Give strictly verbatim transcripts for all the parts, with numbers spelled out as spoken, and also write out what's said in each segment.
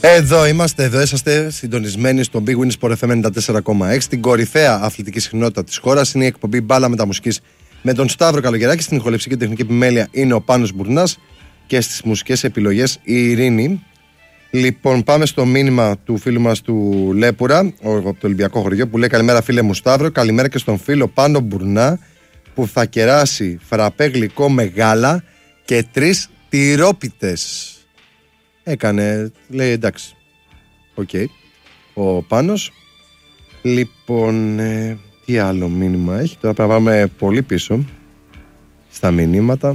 Εδώ είμαστε, εδώ είσαστε συντονισμένοι στο Big Win Sport εφ εμ ενενήντα τέσσερα κόμμα έξι, την κορυφαία αθλητική συχνότητα της χώρας. Είναι η εκπομπή Μπάλα Μεταμουσικής με τον Σταύρο Καλογεράκη. Στην ηχοληψία και τεχνική επιμέλεια είναι ο Πάνος Μπουρνάς και στις μουσικές επιλογές η Ειρήνη. Λοιπόν, πάμε στο μήνυμα του φίλου μας του Λέπουρα, από το Ολυμπιακό χωριό, που λέει: καλημέρα φίλε μου Σταύρο, καλημέρα και στον φίλο Πάνο Μπουρνά που θα κεράσει φραπέ γλυκό με γάλα και τρεις τυρόπιτες. Έκανε, λέει εντάξει. Οκ. Okay. Ο Πάνος. Λοιπόν, ε, τι άλλο μήνυμα έχει. Τώρα πρέπει να πάμε πολύ πίσω στα μηνύματα.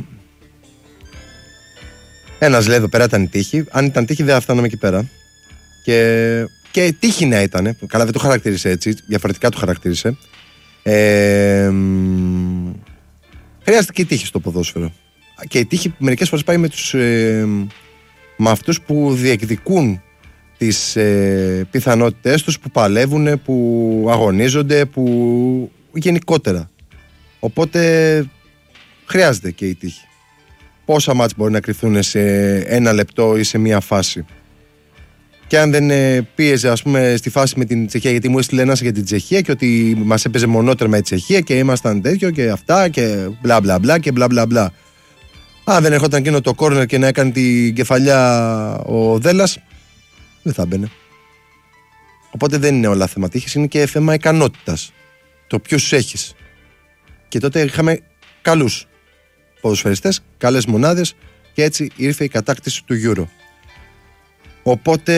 Ένας λέει εδώ πέρα ήταν τύχη. Αν ήταν τύχη δεν θα φτάναμε εκεί πέρα. Και, και τύχη να ήταν. Καλά, δεν το χαρακτήρισε έτσι. Διαφορετικά το χαρακτήρισε. Ε, χρειάζεται και η τύχη στο ποδόσφαιρο. Και η τύχη μερικές φορές πάει με τους... Ε, με αυτούς που διεκδικούν τις ε, πιθανότητες τους, που παλεύουν, που αγωνίζονται, που γενικότερα. Οπότε χρειάζεται και η τύχη. Πόσα μάτς μπορεί να κρυφθούν σε ένα λεπτό ή σε μία φάση. Και αν δεν ε, πίεζε, ας πούμε, στη φάση με την Τσεχία, γιατί μου έστειλε ένας για την Τσεχία και ότι μας έπαιζε μονότερμα η Τσεχία και ήμασταν τέτοιο και αυτά και μπλα μπλα μπλα και μπλα μπλα μπλα. Αν δεν ερχόταν εκείνο το κόρνερ και να έκανε την κεφαλιά ο Δέλλας, δεν θα μπαινε. Οπότε δεν είναι όλα θέμα τύχης, είναι και θέμα ικανότητας. Το ποιους έχεις. Και τότε είχαμε καλούς ποδοσφαιριστές, καλές μονάδες και έτσι ήρθε η κατάκτηση του Euro. Οπότε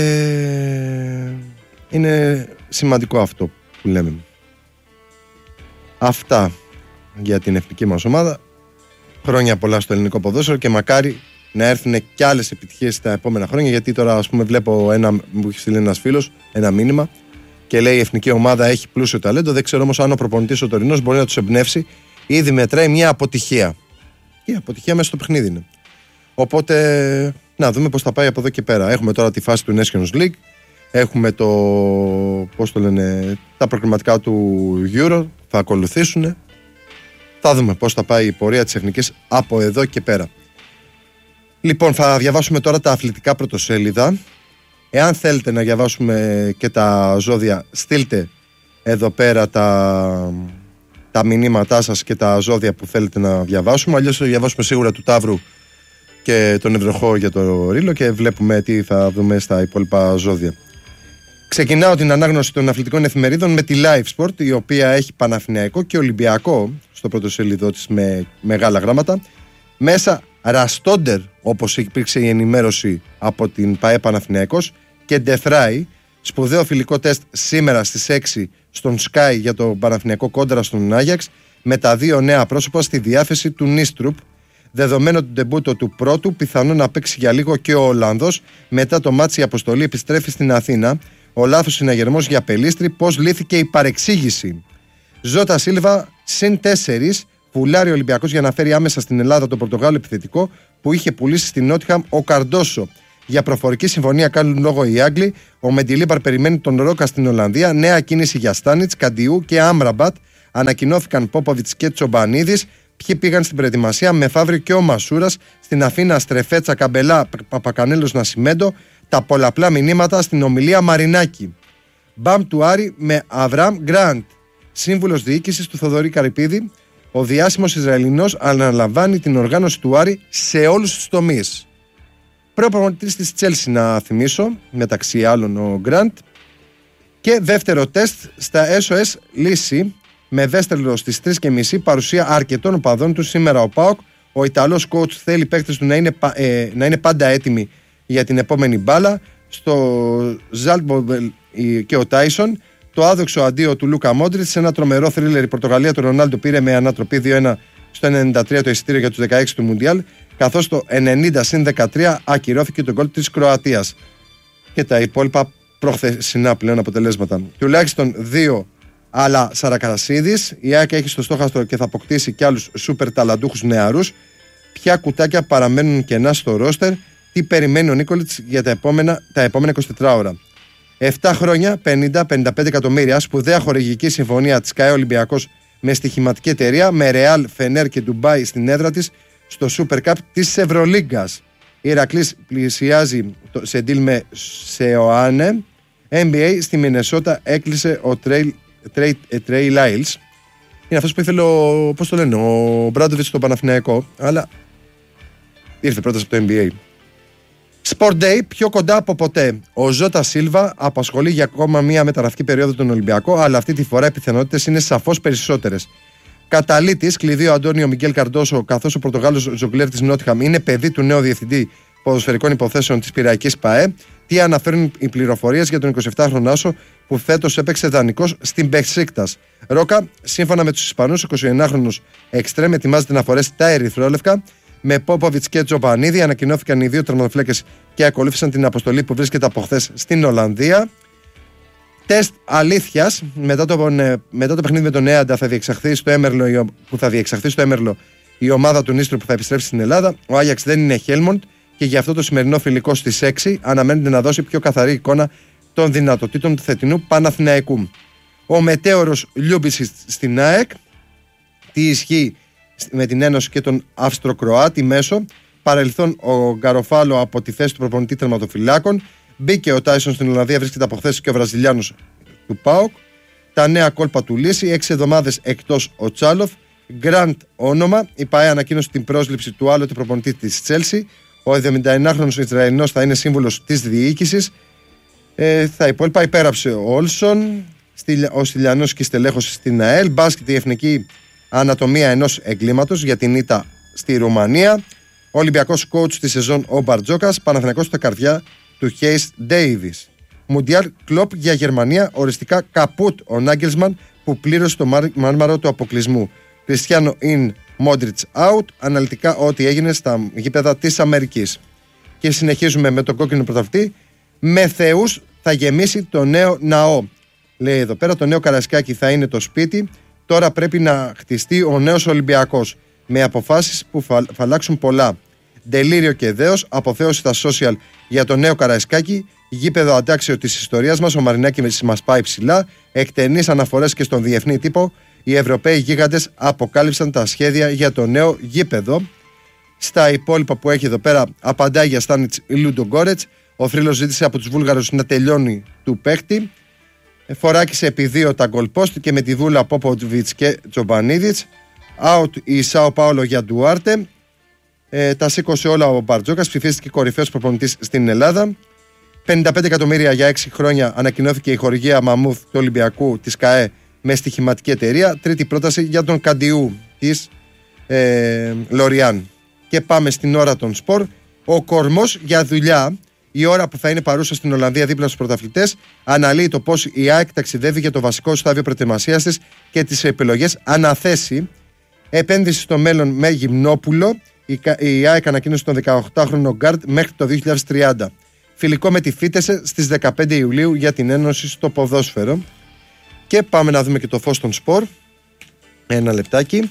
είναι σημαντικό αυτό που λέμε. Αυτά για την εθνική μας ομάδα. Χρόνια πολλά στο ελληνικό ποδόσφαιρο και μακάρι να έρθουν και άλλες επιτυχίες τα επόμενα χρόνια. Γιατί τώρα, ας πούμε, βλέπω ένα, μου έχει στείλει ένας φίλος ένα μήνυμα και λέει: η εθνική ομάδα έχει πλούσιο ταλέντο. Δεν ξέρω όμως αν ο προπονητής ο τωρινός μπορεί να τους εμπνεύσει. Ήδη μετράει μια αποτυχία. Και η αποτυχία μέσα στο παιχνίδι είναι. Οπότε να δούμε πώς θα πάει από εδώ και πέρα. Έχουμε τώρα τη φάση του Nations League. Έχουμε το, πώς το λένε, τα προκριματικά του Euro. Θα ακολουθήσουν. Θα δούμε πώς θα πάει η πορεία της εθνικής από εδώ και πέρα. Λοιπόν, θα διαβάσουμε τώρα τα αθλητικά πρωτοσέλιδα. Εάν θέλετε να διαβάσουμε και τα ζώδια, στείλτε εδώ πέρα τα, τα μηνύματά σας και τα ζώδια που θέλετε να διαβάσουμε. Αλλιώς θα διαβάσουμε σίγουρα του Ταύρου και τον Ευροχό για το Ρήλο και βλέπουμε τι θα δούμε στα υπόλοιπα ζώδια. Ξεκινάω την ανάγνωση των αθλητικών εφημερίδων με τη Live Sport, η οποία έχει Παναθηναϊκό και Ολυμπιακό στο πρωτοσέλιδό της με μεγάλα γράμματα. Μέσα Ραστόντερ, όπως υπήρξε η ενημέρωση από την ΠΑΕ Παναθηναϊκός, και Ντεφράι, σπουδαίο φιλικό τεστ σήμερα στις έξι στον Sky για το Παναθηναϊκό κόντρα στον Άγιαξ, με τα δύο νέα πρόσωπα στη διάθεση του Νίστρουπ. Δεδομένο του ντεμπούτο του πρώτου, πιθανό να παίξει για λίγο και ο Ολλανδός. Μετά το μάτσι η αποστολή επιστρέφει στην Αθήνα. Ο λάθος συναγερμός για Πελίστρη, πώς λύθηκε η παρεξήγηση. Ζώτα Σίλβα, συν τέσσερις, πουλάρει ο Ολυμπιακός για να φέρει άμεσα στην Ελλάδα τον Πορτογάλο επιθετικό που είχε πουλήσει στην Νότιχαμ ο Καρντόσο. Για προφορική συμφωνία κάνουν λόγο οι Άγγλοι. Ο Μεντιλίμπαρ περιμένει τον Ρόκα στην Ολλανδία. Νέα κίνηση για Στάνιτς, Καντιού και Άμραμπατ. Ανακοινώθηκαν Πόποβιτς και Τσομπανίδης. Ποιοι πήγαν στην προετοιμασία, Μεφαύριο και ο Μασούρας. Στην Αθήνα Στρεφέτσα, Καμπελά, Παπακανέλος, Νασιμέντο. Τα πολλαπλά μηνύματα στην ομιλία Μαρινάκη. Μπαμ του Άρη με Αβραμ Γκραντ. Σύμβουλος διοίκησης του Θοδωρή Καρυπίδη. Ο διάσημος Ισραηλινός αναλαμβάνει την οργάνωση του Άρη σε όλους τους τομείς. Προπονητής της Τσέλσι, να θυμίσω, μεταξύ άλλων ο Γκραντ. Και δεύτερο τεστ στα ες ο ες Λύση με Βέστερλο στις τρεις και μισή, παρουσία αρκετών οπαδών του. Σήμερα ο ΠΑΟΚ, ο Ιταλός coach, θέλει παίκτες του να είναι, ε, να είναι πάντα έτοιμοι για την επόμενη μπάλα. Στο Ζάλτμπορντ και ο Τάισον. Το άδοξο αντίο του Λούκα Μόντριτς σε ένα τρομερό θρίλερ. Η Πορτογαλία του Ρονάλντο πήρε με ανατροπή δύο ένα στο ενενήντα τρία το εισιτήριο για τους δεκαέξι του Μουντιάλ, καθώς το ενενήντα συν δεκατρία ακυρώθηκε το γκολ της Κροατίας. Και τα υπόλοιπα προχθεσινά πλέον αποτελέσματα. Τουλάχιστον δύο αλλά Σαρακασίδης. Η ΑΕΚ έχει στο στόχαστρο και θα αποκτήσει και άλλους σούπερ ταλαντούχους νεαρούς. Ποια κουτάκια παραμένουν κενά στο ρόστερ. Τι περιμένει ο Νίκολιτς για τα επόμενα, τα επόμενα είκοσι τέσσερις ώρα. επτά χρόνια, πενήντα με πενήντα πέντε εκατομμύρια, σπουδαία χορηγική συμφωνία της ΚΑΕ Ολυμπιακός με στοιχηματική εταιρεία, με Ρεάλ, Φενέρ και Ντουμπάι στην έδρα της στο Super Cup της Ευρωλίγκας. Η Ηρακλής πλησιάζει σε deal με Σεοάνε. N B A στη Μινεσότα έκλεισε ο Τρέι Λάιλς. Είναι αυτός που ήθελε ο, πώς το λένε, ο Μπράντοβιτς στο Παναθηναϊκό, αλλά ήρθε πρόταση από το N B A. Sport Day, πιο κοντά από ποτέ. Ο Ζώτα Σίλβα απασχολεί για ακόμα μία μεταγραφική περίοδο τον Ολυμπιακό, αλλά αυτή τη φορά οι πιθανότητες είναι σαφώς περισσότερες. Καταλήτης, κλειδί ο Αντώνιο Μιγγέλ Καρντόσο, καθώς ο Πορτογάλος ζογκλέρ της Νότιχαμ είναι παιδί του νέου διευθυντή ποδοσφαιρικών υποθέσεων της Πειραϊκής ΠΑΕ. Τι αναφέρουν οι πληροφορίες για τον εικοσιεπτάχρονο Άσο που φέτος έπαιξε δανεικός στην Μπεσίκτας. Ρόκα, σύμφωνα με τους Ισπανούς, εικοσιενάχρονος εξτρέμ ετοιμάζεται να φορέσει τα ερυθρόλευκα. Με Πόποβιτς και Τζοβανίδη ανακοινώθηκαν οι δύο τερματοφύλακες και ακολούθησαν την αποστολή που βρίσκεται από χθες στην Ολλανδία. Τεστ αλήθειας. Μετά το, μετά το παιχνίδι με τον Έαντα θα διεξαχθεί στο Έμερλο, που θα διεξαχθεί στο Έμερλο η ομάδα του Νίστρου που θα επιστρέψει στην Ελλάδα. Ο Άγιαξ δεν είναι Χέλμοντ και γι' αυτό το σημερινό φιλικό στις έξι αναμένεται να δώσει πιο καθαρή εικόνα των δυνατοτήτων του θετινού Παναθηναϊκού. Ο μετέωρος Λιούμπης στην ΑΕΚ. Τι ισχύει με την Ένωση και τον Αυστροκροάτη μέσο. Παρελθόν ο Γκαροφάλο από τη θέση του προπονητή τερματοφυλάκων. Μπήκε ο Τάισον στην Ολλανδία, βρίσκεται από χθες και ο Βραζιλιάνος του ΠΑΟΚ. Τα νέα κόλπα του Λύση, έξι εβδομάδες εκτός ο Τσάλοφ. Γκραντ όνομα. Η ΠΑΕ ανακοίνωσε την πρόσληψη του άλλοτε προπονητή της Τσέλσι. Ο εβδομηνταεννάχρονος Ισραηλινός θα είναι σύμβουλος της διοίκησης. Ε, θα υπόλοιπα υπέραψε ο Όλσον. Ο Στυλιανός και στελέχος στην ΑΕΛ. Μπάσκετ η εθνική ανατομία ενός εγκλήματος για την ήττα στη Ρουμανία. Ο Ολυμπιακός coach τη σεζόν ο Μπαρτζόκας. Παναθηναϊκός στα καρδιά του Χέις Ντέιβις. Μουντιάλ κλοπ για Γερμανία. Οριστικά καπούτ ο Νάγκελσμαν που πλήρωσε το μάρμαρο του αποκλεισμού. Κριστιάνο in, Μόντριτς out. Αναλυτικά ό,τι έγινε στα γήπεδα της Αμερικής. Και συνεχίζουμε με τον κόκκινο πρωταθλητή. Με θεούς θα γεμίσει το νέο ναό. Λέει εδώ πέρα, το νέο Καραϊσκάκι θα είναι το σπίτι. Τώρα πρέπει να χτιστεί ο νέος Ολυμπιακός. Με αποφάσεις που θα αλλάξουν πολλά. Ντελήριο και δέος, αποθέωση στα social για το νέο Καραϊσκάκι. Γήπεδο αντάξιο της ιστορίας μας. Ο Μαρινάκης μας πάει ψηλά. Εκτενείς αναφορές και στον διεθνή τύπο. Οι Ευρωπαίοι γίγαντες αποκάλυψαν τα σχέδια για το νέο γήπεδο. Στα υπόλοιπα που έχει εδώ πέρα, απαντάει για Στάνιτς Λούντογκόρετς. Ο Θρύλος ζήτησε από τους Βούλγαρους να τελειώνει του παίχτη. Φοράκισε επί δύο τα γκολ post και με τη δούλα Πόποβιτς και Τζομπανίδιτς. Out η Σάο Πάολο για Ντουάρτε. Ε, τα σήκωσε όλα ο Μπαρτζόκας, ψηφίστηκε κορυφαίος προπονητής στην Ελλάδα. πενήντα πέντε εκατομμύρια για έξι χρόνια ανακοινώθηκε η χορηγία Μαμούθ του Ολυμπιακού της ΚΑΕ με στοιχηματική εταιρεία. Τρίτη πρόταση για τον Καντιού της ε, Λοριάν. Και πάμε στην ώρα των σπορ. Ο κορμός για δουλειά. Η ώρα που θα είναι παρούσα στην Ολλανδία δίπλα στους πρωταθλητές αναλύει το πώς η ΑΕΚ ταξιδεύει για το βασικό στάδιο προετοιμασίας της και τις επιλογές αναθέσει. Επένδυση στο μέλλον με Γυμνόπουλο. Η ΑΕΚ ανακοίνωσε τον δεκαοκτάχρονο Γκάρντ μέχρι το δύο χιλιάδες τριάντα. Φιλικό με τη Φίτεσε στις δεκαπέντε Ιουλίου για την Ένωση στο ποδόσφαιρο. Και πάμε να δούμε και το φως των σπορ. Ένα λεπτάκι.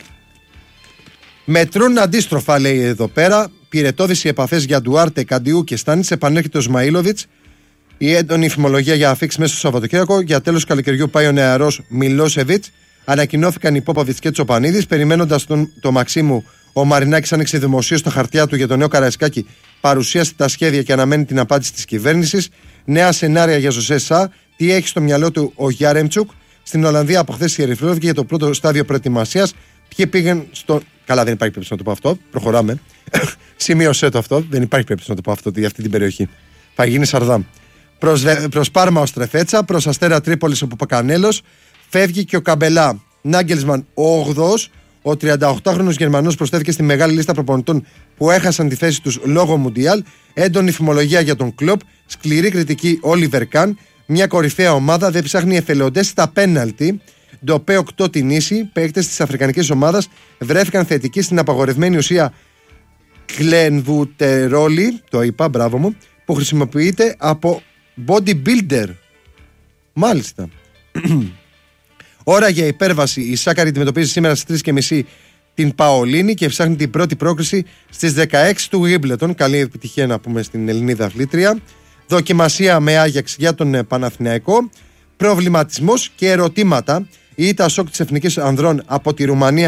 Μετρούν αντίστροφα, λέει εδώ πέρα. Πυρετώδης οι επαφές για Ντουάρτε, Καντιού και Στάνιτς. Επανέρχεται ο Σμαΐλοβιτς. Η έντονη φημολογία για αφίξ μέσα στο Σαββατοκύριακο. Για τέλος καλοκαιριού πάει ο νεαρός Μιλόσεβιτς. Ανακοινώθηκαν οι Πόποβιτς και Τσοπανίδης. Περιμένοντας τον το Μαξίμου, ο Μαρινάκης άνοιξε δημοσίως τα χαρτιά του για το νέο Καραϊσκάκι. Παρουσίασε τα σχέδια και αναμένει την απάντηση της κυβέρνησης. Νέα σενάρια για Ζωζέ Σα. Τι έχει στο μυαλό του ο Γιάρεμτσουκ. Στην Ολλανδία από χθες ιερηφλώθηκε για το πρώτο στάδιο προετοιμασίας. Ποιοι πήγαν στο. Καλά, δεν υπάρχει περίπτωση να το πω αυτό. Προχωράμε. Σημείωσέ το αυτό. Δεν υπάρχει περίπτωση να το πω αυτό για αυτή την περιοχή. Θα γίνει Σαρδάμ. Προς, προς Πάρμα ο Στρεφέτσα. Προς Αστέρα Τρίπολης ο Παπακανέλος. Φεύγει και ο Καμπελά. Νάγκελσμαν ο ογδοός. Ο τριανταοκτάχρονος Γερμανός προσθέθηκε στη μεγάλη λίστα προπονητών που έχασαν τη θέση τους λόγω Μουντιάλ. Έντονη φημολογία για τον Κλοπ. Σκληρή κριτική Όλιβερ Καν. Μια κορυφαία ομάδα δεν ψάχνει εθελοντές στα πέναλτι. Ντοπέ οκτώ την ίση. Παίκτες της αφρικανικής ομάδας βρέθηκαν θετικοί στην απαγορευμένη ουσία κλενβουτερόλη. Το είπα, μπράβο μου. Που χρησιμοποιείται από bodybuilder. Μάλιστα. Ώρα για υπέρβαση. Η Σάκαρη αντιμετωπίζει σήμερα στις τρεις και μισή την Παολίνη και ψάχνει την πρώτη πρόκριση στις δεκαέξι του Wimbledon. Καλή επιτυχία να πούμε στην Ελληνίδα αθλήτρια. Δοκιμασία με Άγιαξ για τον Παναθηναϊκό. Προβληματισμός και ερωτήματα. Η ήττα σοκ της Εθνικής Ανδρών από τη Ρουμανία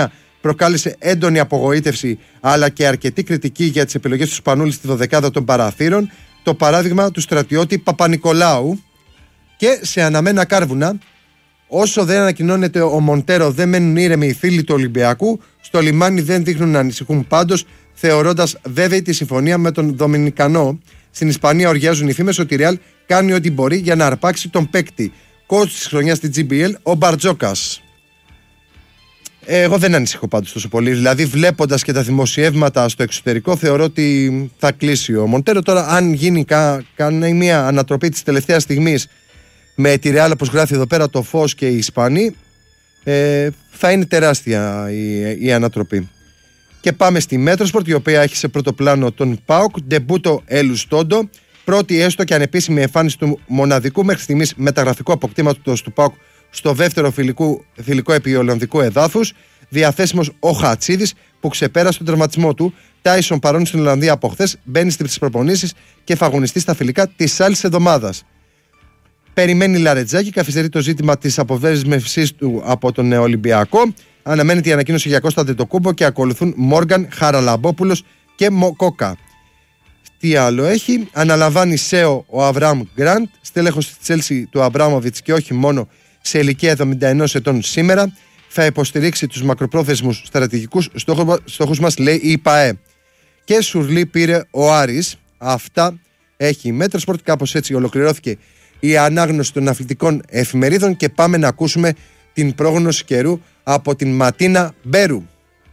προκάλεσε έντονη απογοήτευση αλλά και αρκετή κριτική για τις επιλογές του Σπανούλη στη δωδεκάδα των παραθύρων, το παράδειγμα του στρατιώτη Παπα-Νικολάου. Και σε αναμένα κάρβουνα, όσο δεν ανακοινώνεται ο Μοντέρο, δεν μένουν ήρεμοι οι φίλοι του Ολυμπιακού. Στο λιμάνι δεν δείχνουν να ανησυχούν πάντως, θεωρώντας βέβαιη τη συμφωνία με τον Δομινικανό. Στην Ισπανία οργιάζουν οι φήμες ότι η Real κάνει ό,τι μπορεί για να αρπάξει τον παίκτη. Coach της χρονιάς στη τζι μπι ελ, ο Μπαρτζόκας. Εγώ δεν ανησυχώ πάντως τόσο πολύ. Δηλαδή, βλέποντας και τα δημοσιεύματα στο εξωτερικό, θεωρώ ότι θα κλείσει ο Μοντέρο. Τώρα, αν γίνει κα, κάνει μια ανατροπή της τελευταίας στιγμής με τη Real, όπως γράφει εδώ πέρα το Φως και οι Ισπανοί, ε, θα είναι τεράστια η, η ανατροπή. Και πάμε στη Μέτροσπορτ, η οποία έχει σε πρώτο πλάνο τον ΠΑΟΚ, ντεμπούτο Ελουστόντο, πρώτη έστω και ανεπίσημη εμφάνιση του μοναδικού μέχρι στιγμής μεταγραφικού αποκτήματος του ΠΑΟΚ στο δεύτερο φιλικό, φιλικό επί Ολλανδικού εδάφους. Διαθέσιμος ο Χατσίδης, που ξεπέρασε τον τραυματισμό του. Τάισον, παρόν στην Ολλανδία από χθες, μπαίνει στις προπονήσεις και θα αγωνιστεί στα φιλικά της άλλης εβδομάδας. Περιμένει Λαρετζάκη, καθυστερεί το ζήτημα της αποδέσμευσής του από τον Ολυμπιακό. Αναμένεται η ανακοίνωση για Κώστα Αντετοκούμπο και ακολουθούν Μόργαν, Χαραλαμπόπουλος και Μοκόκα. Τι άλλο έχει? Αναλαμβάνει ΣΕΟ ο Αβραάμ Γκραντ, στέλεχος της Τσέλσι του Αμπράμοβιτς και όχι μόνο, σε ηλικία εβδομήντα ενός ετών σήμερα. Θα υποστηρίξει τους μακροπρόθεσμους στρατηγικούς στόχους μας, λέει η ΠΑΕ. Και Σουρλί πήρε ο Άρης. Αυτά έχει η Μέτροσπορτ. Κάπως έτσι ολοκληρώθηκε η ανάγνωση των αθλητικών εφημερίδων και πάμε να ακούσουμε την πρόγνωση καιρού από την Ματίνα Μπέρου.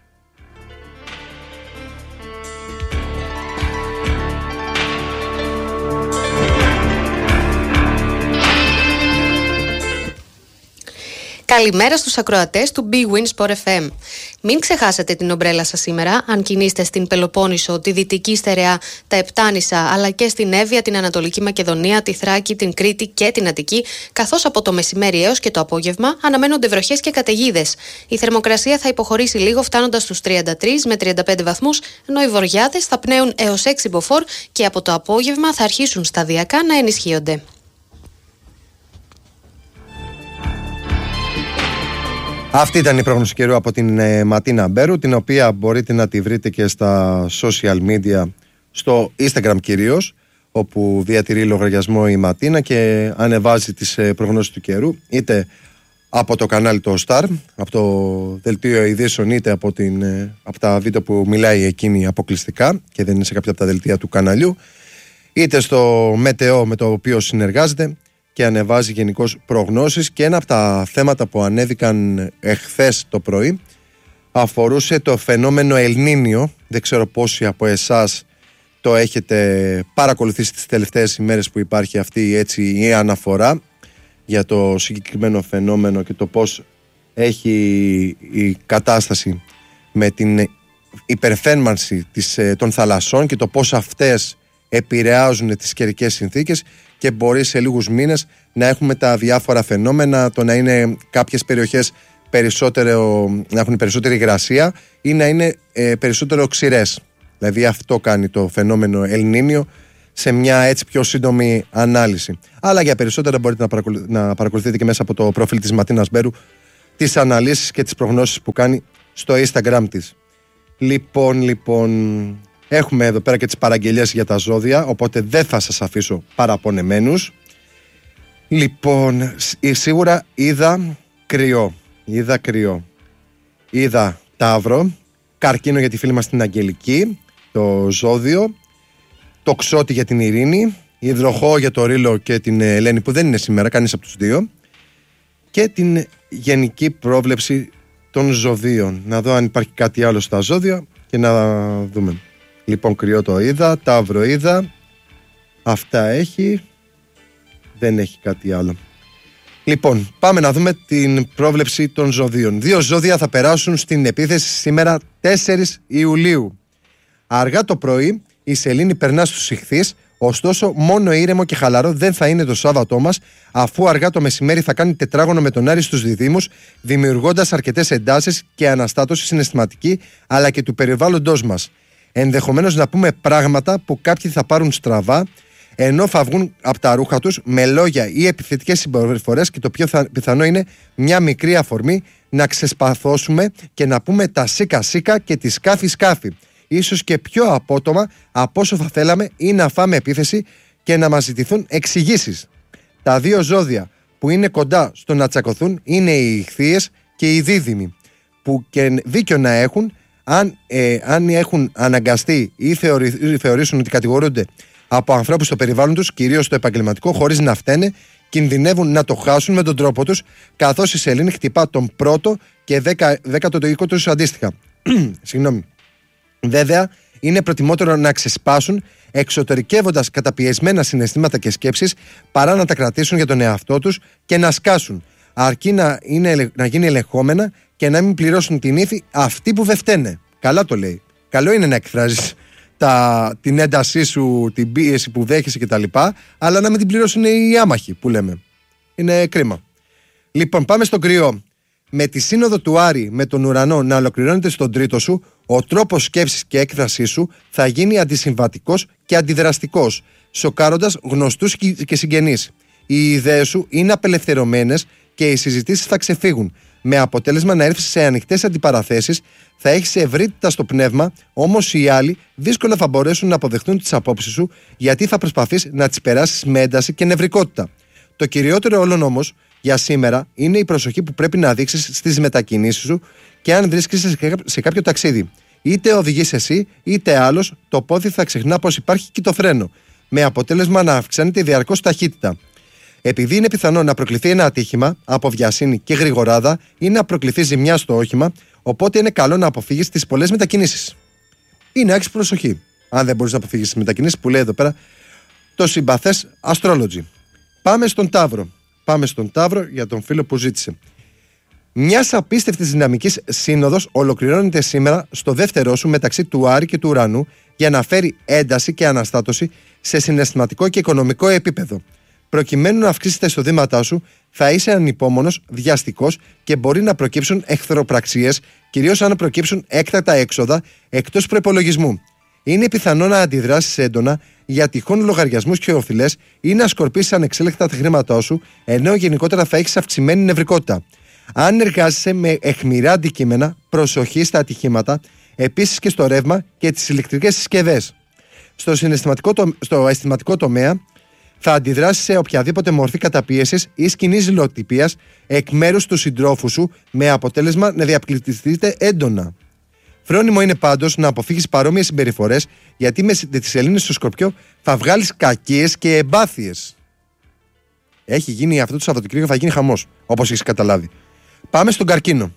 Καλημέρα στους ακροατές του Big Win Sport εφ εμ. Μην ξεχάσετε την ομπρέλα σας σήμερα, αν κινείστε στην Πελοπόννησο, τη Δυτική Στερεά, τα Επτάνησα, αλλά και στην Εύβοια, την Ανατολική Μακεδονία, τη Θράκη, την Κρήτη και την Αττική, καθώς από το μεσημέρι έως και το απόγευμα αναμένονται βροχές και καταιγίδες. Η θερμοκρασία θα υποχωρήσει λίγο, φτάνοντας στους τριάντα τρεις με τριάντα πέντε βαθμούς, ενώ οι βοριάδες θα πνέουν έως έξι μποφόρ και από το απόγευμα θα αρχίσουν σταδιακά να ενισχύονται. Αυτή ήταν η πρόγνωση καιρού από την ε, Ματίνα Μπέρου, την οποία μπορείτε να τη βρείτε και στα social media, στο Instagram κυρίως, όπου διατηρεί λογαριασμό η Ματίνα και ανεβάζει τις ε, προγνώσεις του καιρού, είτε από το κανάλι το Star, από το δελτίο ειδήσεων, είτε από, την, ε, από τα βίντεο που μιλάει εκείνη αποκλειστικά και δεν είναι σε κάποια από τα δελτία του καναλιού, είτε στο Μετεό με το οποίο συνεργάζεται και ανεβάζει γενικώς προγνώσεις. Και ένα από τα θέματα που ανέβηκαν εχθές το πρωί αφορούσε το φαινόμενο Ελνίνιο. Δεν ξέρω πόσοι από εσάς το έχετε παρακολουθήσει τις τελευταίες ημέρες που υπάρχει αυτή έτσι η αναφορά για το συγκεκριμένο φαινόμενο και το πώς έχει η κατάσταση με την υπερθέρμανση της, των θαλασσών και το πώς αυτές επηρεάζουν τις καιρικές συνθήκες και μπορεί σε λίγους μήνες να έχουμε τα διάφορα φαινόμενα, το να είναι κάποιες περιοχές περισσότερο, να έχουν περισσότερη υγρασία ή να είναι ε, περισσότερο ξηρές. Δηλαδή αυτό κάνει το φαινόμενο Ελνίνιο σε μια έτσι πιο σύντομη ανάλυση. Αλλά για περισσότερα μπορείτε να, παρακολου... να παρακολουθείτε και μέσα από το προφίλ της Ματίνας Μπέρου τις αναλύσεις και τις προγνώσεις που κάνει στο Instagram της. Λοιπόν, λοιπόν... Έχουμε εδώ πέρα και τις παραγγελίες για τα ζώδια, οπότε δεν θα σας αφήσω παραπονεμένους. Λοιπόν, σίγουρα είδα κρυό. Είδα κρυό. Είδα Ταύρο, καρκίνο για τη φίλη μας την Αγγελική, το ζώδιο, το Ξώτη για την Ειρήνη, υδροχό για το Ρήλο και την Ελένη που δεν είναι σήμερα, κανείς από τους δύο, και την γενική πρόβλεψη των ζωδίων. Να δω αν υπάρχει κάτι άλλο στα ζώδια και να δούμε. Λοιπόν, κρυό το είδα, Ταύρο είδα, αυτά έχει, δεν έχει κάτι άλλο. Λοιπόν, πάμε να δούμε την πρόβλεψη των ζωδίων. Δύο ζώδια θα περάσουν στην επίθεση σήμερα τέσσερις Ιουλίου. Αργά το πρωί η σελήνη περνά στους Ιχθύς, ωστόσο μόνο ήρεμο και χαλαρό δεν θα είναι το Σάββατό μας, αφού αργά το μεσημέρι θα κάνει τετράγωνο με τον Άρη στους Διδύμους, δημιουργώντας αρκετές εντάσεις και αναστάτωση συναισθηματική αλλά και του περιβάλλοντός μας. Ενδεχομένως να πούμε πράγματα που κάποιοι θα πάρουν στραβά, ενώ θα βγουν από τα ρούχα τους με λόγια ή επιθετικές συμπεριφορές, και το πιο πιθανό είναι μια μικρή αφορμή να ξεσπαθώσουμε και να πούμε τα σίκα σίκα και τη σκάφη σκάφη. Ίσως και πιο απότομα από όσο θα θέλαμε, ή να φάμε επίθεση και να μας ζητηθούν εξηγήσεις. Τα δύο ζώδια που είναι κοντά στο να τσακωθούν είναι οι ιχθύες και οι δίδυμοι, που και δίκιο να έχουν, αν, ε, αν έχουν αναγκαστεί ή θεωρη, θεωρήσουν ότι κατηγορούνται από ανθρώπους στο περιβάλλον τους, κυρίως στο επαγγελματικό, χωρίς να φταίνε, κινδυνεύουν να το χάσουν με τον τρόπο τους, καθώς η σελήνη χτυπά τον πρώτο και δέκα, δέκατο το οίκο τους αντίστοιχα. Συγγνώμη. Βέβαια, είναι προτιμότερο να ξεσπάσουν εξωτερικεύοντας καταπιεσμένα συναισθήματα και σκέψεις, παρά να τα κρατήσουν για τον εαυτό τους και να σκάσουν, αρκεί να, είναι, να γίνει ελεγχόμενα και να μην πληρώσουν την ύφη αυτοί που δεν φταίνε. Καλά το λέει. Καλό είναι να εκφράζεις τα, την έντασή σου, την πίεση που δέχεσαι κτλ., αλλά να μην την πληρώσουν οι άμαχοι που λέμε. Είναι κρίμα. Λοιπόν, πάμε στο κρυό. Με τη σύνοδο του Άρη με τον ουρανό να ολοκληρώνεται στον τρίτο σου, ο τρόπος σκέψης και έκφρασής σου θα γίνει αντισυμβατικός και αντιδραστικός, σοκάροντας γνωστούς και συγγενείς. Οι ιδέες σου είναι απελευθερωμένες και οι συζητήσεις θα ξεφύγουν, με αποτέλεσμα να έρθεις σε ανοιχτές αντιπαραθέσεις, θα έχεις ευρύτητα στο πνεύμα, όμως οι άλλοι δύσκολα θα μπορέσουν να αποδεχτούν τις απόψεις σου, γιατί θα προσπαθείς να τις περάσεις με ένταση και νευρικότητα. Το κυριότερο όλων όμως για σήμερα είναι η προσοχή που πρέπει να δείξεις στις μετακινήσεις σου και αν βρίσκεσαι σε κάποιο ταξίδι. Είτε οδηγείς εσύ είτε άλλος, το πόδι θα ξεχνά πως υπάρχει και το φρένο, με αποτέλεσμα να αυξάνεται διαρκώς ταχύτητα. Επειδή είναι πιθανό να προκληθεί ένα ατύχημα από βιασύνη και γρηγοράδα ή να προκληθεί ζημιά στο όχημα, οπότε είναι καλό να αποφύγεις τις πολλές μετακινήσεις. Ή να έχεις προσοχή, αν δεν μπορείς να αποφύγεις τις μετακινήσεις, που λέει εδώ πέρα το συμπαθές Astrology. Πάμε στον Ταύρο. Πάμε στον Ταύρο για τον φίλο που ζήτησε. Μια απίστευτη δυναμική σύνοδος ολοκληρώνεται σήμερα στο δεύτερό σου μεταξύ του Άρη και του Ουρανού για να φέρει ένταση και αναστάτωση σε συναισθηματικό και οικονομικό επίπεδο. Προκειμένου να αυξήσει τα εισοδήματά σου, θα είσαι ανυπόμονος, βιαστικός και μπορεί να προκύψουν εχθροπραξίες, κυρίως αν προκύψουν έκτακτα έξοδα εκτός προϋπολογισμού. Είναι πιθανό να αντιδράσεις έντονα για τυχόν λογαριασμούς και οφειλές ή να σκορπίσεις ανεξέλεκτα τα χρήματά σου, ενώ γενικότερα θα έχεις αυξημένη νευρικότητα. Αν εργάζεσαι με αιχμηρά αντικείμενα, προσοχή στα ατυχήματα, επίσης και στο ρεύμα και τις ηλεκτρικές συσκευές. Στο, στο αισθηματικό τομέα, θα αντιδράσεις σε οποιαδήποτε μορφή καταπίεσης ή σκηνής ζηλοτυπίας εκ μέρους του συντρόφου σου, με αποτέλεσμα να διαπληκτιστείτε έντονα. Φρόνιμο είναι πάντως να αποφύγεις παρόμοιες συμπεριφορές, γιατί με τη σελήνη στο Σκορπιό θα βγάλεις κακίες και εμπάθειες. Έχει γίνει αυτό το Σαββατοκύριακο, θα γίνει χαμός, όπως έχεις καταλάβει. Πάμε στον Καρκίνο.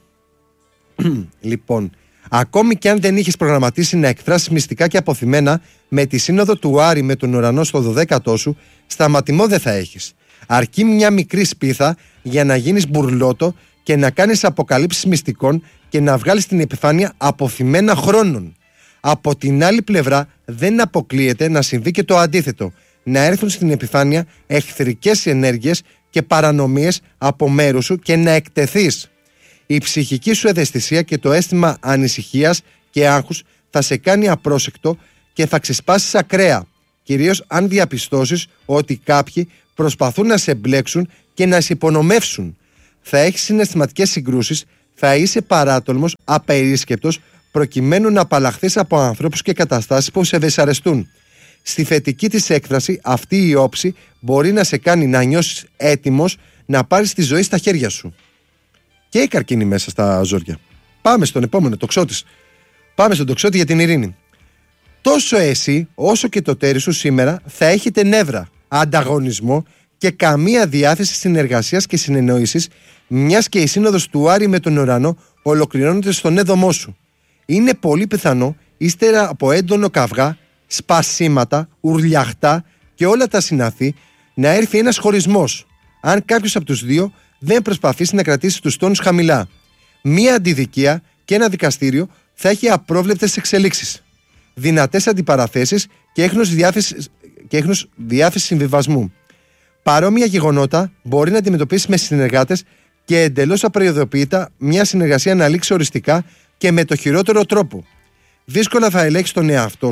Λοιπόν, ακόμη και αν δεν είχες προγραμματίσει να εκφράσεις μυστικά και αποθυμένα, με τη σύνοδο του Άρη με τον ουρανό στο δωδέκατό σου, σταματημό δεν θα έχεις. Αρκεί μια μικρή σπίθα για να γίνεις μπουρλότο και να κάνεις αποκαλύψεις μυστικών και να βγάλεις την επιφάνεια αποθυμένα χρόνων. Από την άλλη πλευρά, δεν αποκλείεται να συμβεί και το αντίθετο, να έρθουν στην επιφάνεια εχθρικές ενέργειες και παρανομίες από μέρους σου και να εκτεθείς. Η ψυχική σου ευαισθησία και το αίσθημα ανησυχίας και άγχους θα σε κάνει απρόσεκτο και θα ξεσπάσεις ακραία, κυρίως αν διαπιστώσεις ότι κάποιοι προσπαθούν να σε μπλέξουν και να σε υπονομεύσουν. Θα έχεις συναισθηματικές συγκρούσεις, θα είσαι παράτολμος, απερίσκεπτος, προκειμένου να απαλλαχθείς από ανθρώπους και καταστάσεις που σε δυσαρεστούν. Στη θετική της έκφραση, αυτή η όψη μπορεί να σε κάνει να νιώσεις έτοιμος να πάρεις τη ζωή στα χέρια σου. Και η Καρκίνη μέσα στα ζόρια. Πάμε στον επόμενο, τοξότης. Πάμε στον τοξότη για την ειρήνη. Τόσο εσύ όσο και το τέρι σου σήμερα θα έχετε νεύρα, ανταγωνισμό και καμία διάθεση συνεργασίας και συνεννόησης, μιας και η σύνοδος του Άρη με τον ουρανό ολοκληρώνεται στον έδωμό σου. Είναι πολύ πιθανό, ύστερα από έντονο καυγά, σπασίματα, ουρλιαχτά και όλα τα συναφή, να έρθει ένας χωρισμός, αν κάποιος από τους δύο δεν προσπαθήσει να κρατήσει τους τόνους χαμηλά. Μία αντιδικία και ένα δικαστήριο θα έχει απρόβλεπτες εξελίξεις, δυνατές αντιπαραθέσεις και έχνος διάθεση, και έχνος διάθεση συμβιβασμού. Παρόμοια γεγονότα μπορεί να αντιμετωπίσει με συνεργάτες και εντελώς απροειδοποιητά μια συνεργασία να λήξει οριστικά και με το χειρότερο τρόπο. Δύσκολα θα ελέγξεις τον εαυτό σου,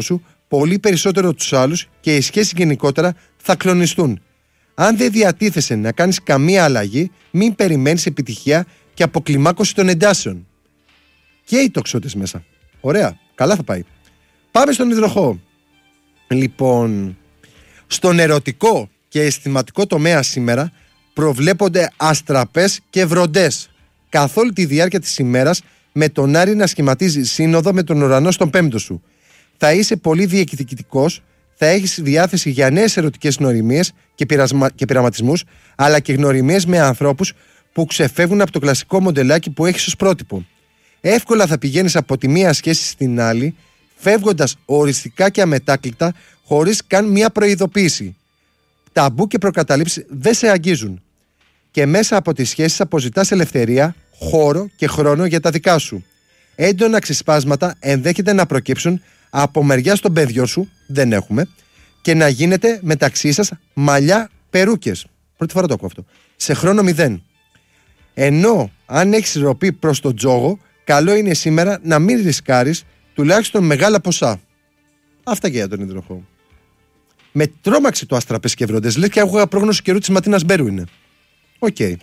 πολύ περισσότερο τους άλλους και οι σχέσεις γενικότερα θα κλονιστούν. Αν δεν διατίθεσαι να κάνεις καμία αλλαγή, μην περιμένεις επιτυχία και αποκλιμάκωση των εντάσεων. Και οι τοξότες μέσα. Ωραία, καλά θα πάει. Πάμε στον υδροχόο. Λοιπόν, στον ερωτικό και αισθηματικό τομέα σήμερα προβλέπονται αστραπές και βροντές καθ' όλη τη διάρκεια της ημέρας, με τον Άρη να σχηματίζει σύνοδο με τον ουρανό στον πέμπτο σου. Θα είσαι πολύ διεκδικητικός, θα έχεις διάθεση για νέες ερωτικές γνωριμίες και, πειρασμα... και πειραματισμούς, αλλά και γνωριμίες με ανθρώπους που ξεφεύγουν από το κλασικό μοντελάκι που έχεις ως πρότυπο. Εύκολα θα πηγαίνεις από τη μία σχέση στην άλλη, φεύγοντας οριστικά και αμετάκλητα, χωρίς καν μία προειδοποίηση. Ταμπού και προκαταλήψεις δεν σε αγγίζουν. Και μέσα από τις σχέσεις αποζητάς ελευθερία, χώρο και χρόνο για τα δικά σου. Έντονα ξεσπάσματα ενδέχεται να προκύψουν από μεριά των παιδιών σου, δεν έχουμε, και να γίνεται μεταξύ σας μαλλιά περούκες. Πρώτη φορά το ακούω αυτό. Σε χρόνο μηδέν. Ενώ αν έχεις ροπή προς τον τζόγο, καλό είναι σήμερα να μην ρισκάρεις τουλάχιστον μεγάλα ποσά. Αυτά και για τον υδροχόο. Με τρόμαξε το αστραπές και βροντές. Λες και έχω πρόγνωση καιρού της Ματίνας Μπέρου είναι. Οκ. Okay.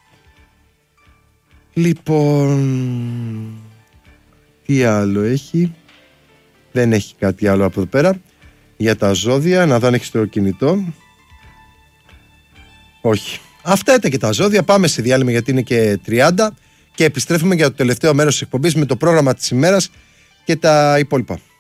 Λοιπόν, τι άλλο έχει? Δεν έχει κάτι άλλο από εδώ πέρα. Για τα ζώδια, να δω αν έχεις το κινητό. Όχι. Αυτά ήταν και τα ζώδια. Πάμε σε διάλειμμα γιατί είναι και τριάντα και επιστρέφουμε για το τελευταίο μέρος της εκπομπής με το πρόγραμμα της ημέρας και τα υπόλοιπα.